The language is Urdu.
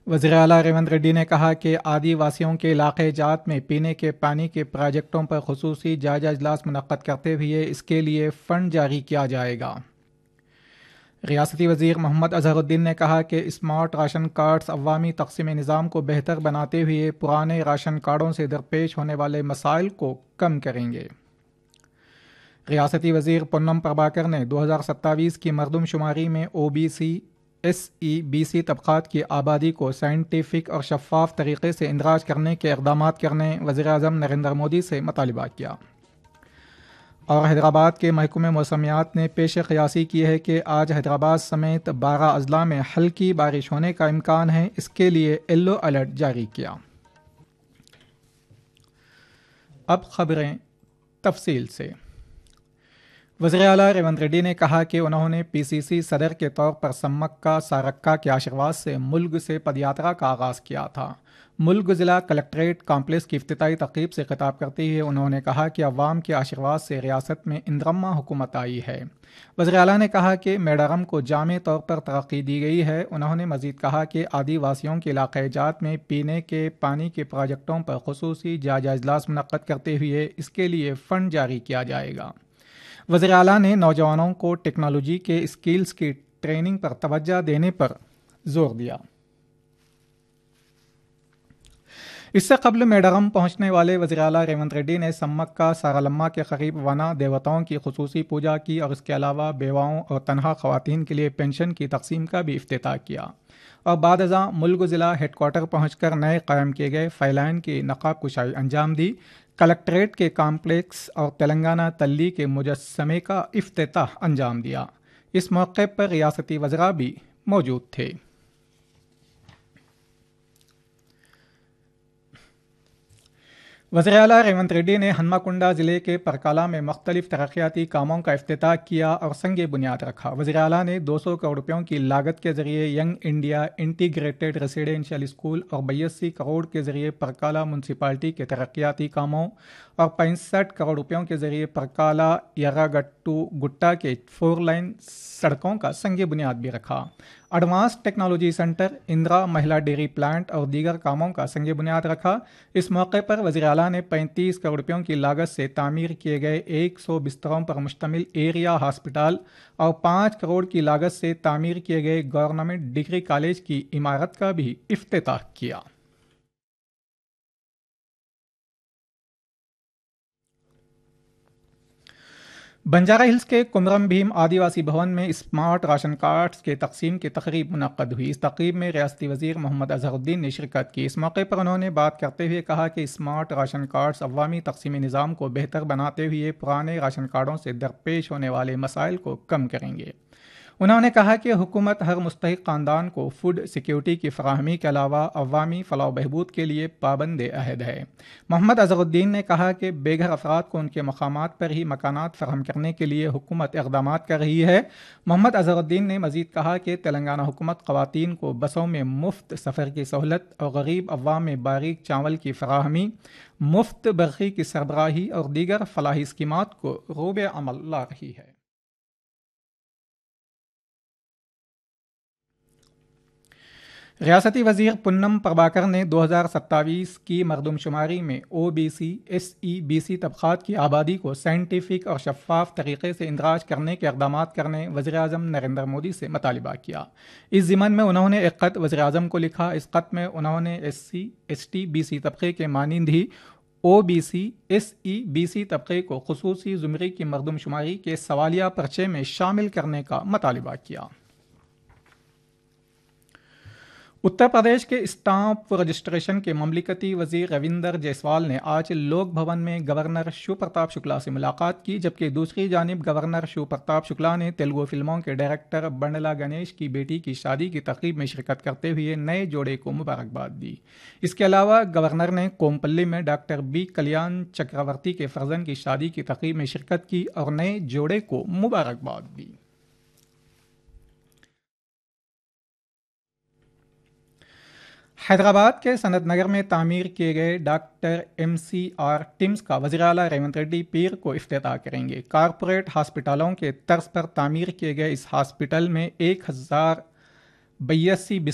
وزیر اعلیٰ ریونت ریڈی نے کہا کہ آدی واسیوں کے علاقے جات میں پینے کے پانی کے پروجیکٹوں پر خصوصی جائزہ اجلاس منعقد کرتے ہوئے اس کے لیے فنڈ جاری کیا جائے گا۔ ریاستی وزیر محمد اظہر الدین نے کہا کہ اسمارٹ راشن کارڈز عوامی تقسیم نظام کو بہتر بناتے ہوئے پرانے راشن کارڈوں سے درپیش ہونے والے مسائل کو کم کریں گے۔ ریاستی وزیر پونم پربھاکر نے 2027 کی مردم شماری میں OBC SEBC طبقات کی آبادی کو سائنٹیفک اور شفاف طریقے سے اندراج کرنے کے اقدامات کرنے وزیر اعظم نریندر مودی سے مطالبہ کیا۔ اور حیدرآباد کے محکمہ موسمیات نے پیش قیاسی کی ہے کہ آج حیدرآباد سمیت 12 اضلاع میں ہلکی بارش ہونے کا امکان ہے، اس کے لیے یلو الرٹ جاری کیا۔ اب خبریں تفصیل سے۔ وزیر اعلیٰ ریونت ریڈی نے کہا کہ انہوں نے PCC صدر کے طور پر سمکا سارکا کے آشرواد سے ملک سے پدیاترا کا آغاز کیا تھا۔ ملک ضلع کلکٹریٹ کمپلیکس کی افتتاحی تقریب سے خطاب کرتے ہوئے انہوں نے کہا کہ عوام کے آشرواد سے ریاست میں اندرمہ حکومت آئی ہے۔ وزیر اعلیٰ نے کہا کہ میڈارم کو جامع طور پر ترقی دی گئی ہے۔ انہوں نے مزید کہا کہ آدی واسیوں کے علاقہ جات میں پینے کے پانی کے پروجیکٹوں پر خصوصی جائزہ اجلاس منعقد کرتے ہوئے اس کے لیے فنڈ جاری کیا جائے گا۔ وزیر اعلیٰ نے نوجوانوں کو ٹیکنالوجی کے اسکلز کی ٹریننگ پر توجہ دینے پر زور دیا۔ اس سے قبل میڈارم پہنچنے والے وزیر اعلیٰ ریونت ریڈی نے سمکا سارالما کے قریب ونا دیوتاؤں کی خصوصی پوجا کی اور اس کے علاوہ بیواؤں اور تنہا خواتین کے لیے پینشن کی تقسیم کا بھی افتتاح کیا، اور بعد ازاں ملک ضلع ہیڈ کوارٹر پہنچ کر نئے قائم کیے گئے فیلائن کی نقاب کشائی انجام دی، کلکٹریٹ کے کمپلیکس اور تلنگانہ تلی کے مجسمے کا افتتاح انجام دیا۔ اس موقع پر ریاستی وزراء بھی موجود تھے۔ وزیر اعلیٰ ریونت ریڈی نے ہنمکنڈا ضلع کے پرکالہ میں مختلف ترقیاتی کاموں کا افتتاح کیا اور سنگ بنیاد رکھا۔ وزیر اعلیٰ نے 200 کروڑ روپیوں کی لاگت کے ذریعے young India integrated residential school اور 82 کروڑ کے ذریعے پرکالہ میونسپلٹی کے ترقیاتی کاموں اور 65 کروڑ روپیوں کے ذریعے پرکالہ یراگٹو گٹا کے 4 لائن سڑکوں کا سنگ بنیاد بھی رکھا۔ ایڈوانس ٹیکنالوجی سینٹر، اندرا مہیلا ڈیری پلانٹ اور دیگر کاموں کا سنگ بنیاد رکھا۔ اس موقع پر وزیر اعلیٰ نے 35 کروڑ روپیوں کی لاگت سے تعمیر کیے گئے 100 بستروں پر مشتمل ایریا ہاسپٹل اور 5 کروڑ کی لاگت سے تعمیر کیے گئے گورنمنٹ ڈگری کالج کی عمارت کا بھی افتتاح کیا۔ بنجارہ ہلز کے کمرم بھیم آدیواسی بھون میں اسمارٹ راشن کارڈز کے تقسیم کی تقریب منعقد ہوئی۔ اس تقریب میں ریاستی وزیر محمد اظہر الدین نے شرکت کی۔ اس موقع پر انہوں نے بات کرتے ہوئے کہا کہ اسمارٹ راشن کارڈز عوامی تقسیمی نظام کو بہتر بناتے ہوئے پرانے راشن کارڈوں سے درپیش ہونے والے مسائل کو کم کریں گے۔ انہوں نے کہا کہ حکومت ہر مستحق خاندان کو فوڈ سیکیورٹی کی فراہمی کے علاوہ عوامی فلاح و بہبود کے لیے پابند عہد ہے۔ محمد اظہر الدین نے کہا کہ بے گھر افراد کو ان کے مقامات پر ہی مکانات فراہم کرنے کے لیے حکومت اقدامات کر رہی ہے۔ محمد اظہر الدین نے مزید کہا کہ تلنگانہ حکومت خواتین کو بسوں میں مفت سفر کی سہولت اور غریب عوام میں باریک چاول کی فراہمی، مفت برقی کی سربراہی اور دیگر فلاحی اسکیمات کو روب عمل لا رہی ہے۔ ریاستی وزیر پونم پربھاکر نے 2027 کی مردم شماری میں OBC SEBC طبقات کی آبادی کو سائنٹیفک اور شفاف طریقے سے اندراج کرنے کے اقدامات کرنے وزیر اعظم نریندر مودی سے مطالبہ کیا۔ اس ضمن میں انہوں نے ایک خط وزیر اعظم کو لکھا۔ اس خط میں انہوں نے SC ST BC طبقے کے مانند ہی OBC SEBC طبقے کو خصوصی زمرے کی مردم شماری کے سوالیہ پرچے میں شامل کرنے کا مطالبہ کیا۔ اتر پردیش کے اسٹامپ رجسٹریشن کے مملکتی وزیر رویندر جیسوال نے آج لوک بھون میں گورنر شیو پرتاپ شکلا سے ملاقات کی، جبکہ دوسری جانب گورنر شیو پرتاپ شکلا نے تیلگو فلموں کے ڈائریکٹر بنڈلا گنیش کی بیٹی کی شادی کی تقریب میں شرکت کرتے ہوئے نئے جوڑے کو مبارکباد دی۔ اس کے علاوہ گورنر نے کومپلی میں ڈاکٹر B کلیان چکرورتی کے فرزند کی شادی کی تقریب میں شرکت کی اور نئے جوڑے کو مبارکباد دی۔ حیدرآباد کے سنت نگر میں تعمیر کیے گئے ڈاکٹر MCR ٹمز کا وزیر اعلیٰ ریونت ریڈی پیر کو افتتاح کریں گے۔ کارپوریٹ ہاسپٹلوں کے طرز پر تعمیر کیے گئے اس ہاسپٹل میں 1082